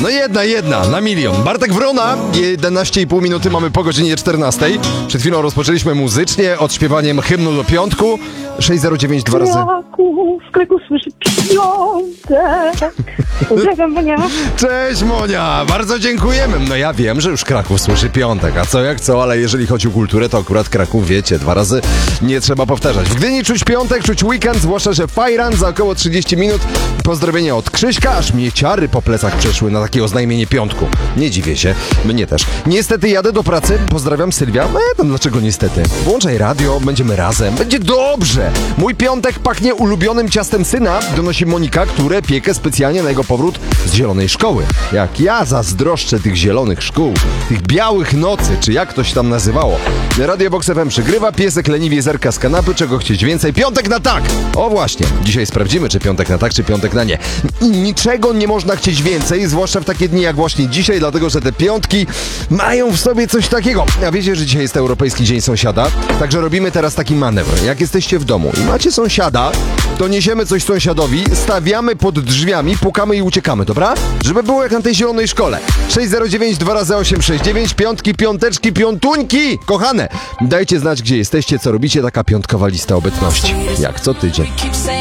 No jedna, na milion. Bartek Wrona, 11,5 minuty mamy po godzinie 14. Przed chwilą rozpoczęliśmy muzycznie odśpiewaniem hymnu do piątku. 609 dwa razy. W Kraków słyszy piątek. Pozdrawiam, Monia. Cześć Monia, bardzo dziękujemy. No ja wiem, że już Kraków słyszy piątek, a co jak co, ale jeżeli chodzi o kulturę, to akurat Kraków wiecie, 2 razy nie trzeba powtarzać. W Gdyni czuć piątek, czuć weekend, zwłaszcza, że fajran za około 30 minut. Pozdrowienia od Krzyśka, aż mnie ciary po plecach przeszły na takie oznajmienie piątku. Nie dziwię się, mnie też. Niestety jadę do pracy, pozdrawiam Sylwia. No dlaczego niestety? Włączaj radio, będziemy razem, będzie dobrze. Mój piątek pachnie ulubionym ciastem syna, donosi Monika, które piekę specjalnie na jego powrót z zielonej szkoły. Jak ja zazdroszczę tych zielonych szkół, tych białych nocy, czy jak to się tam nazywało. Radio Box FM przygrywa, piesek leniwie zerka z kanapy, czego chcieć więcej. Piątek na tak! O właśnie, dzisiaj sprawdzimy, czy piątek na tak, czy piątek na nie. Niczego nie można chcieć więcej, zwłaszcza w takie dni jak właśnie dzisiaj, dlatego że te piątki mają w sobie coś takiego. A wiecie, że dzisiaj jest Europejski Dzień Sąsiada? Także robimy teraz taki manewr. Jak jesteście w domu i macie sąsiada, to niesiemy coś sąsiadowi, stawiamy pod drzwiami, pukamy i uciekamy, dobra? Żeby było jak na tej zielonej szkole. 609 2 razy 869, piątki, piąteczki, piątuńki! Kochane, dajcie znać, gdzie jesteście, co robicie, taka piątkowa lista obecności. Jak co tydzień.